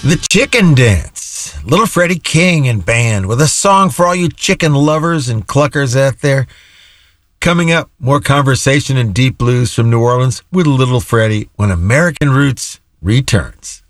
The Chicken Dance. Little Freddie King and band with a song for all you chicken lovers and cluckers out there. Coming up, more conversation and deep blues from New Orleans with Little Freddie when American Roots returns.